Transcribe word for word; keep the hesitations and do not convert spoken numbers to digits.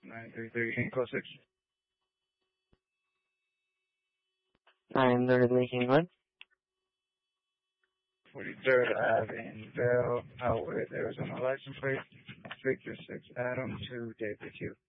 nine three three, can you call six? nine thirty Lincoln, what? forty-third Ave in Bell, Howard, Arizona, license plate, Victor six, Adam two, David Q.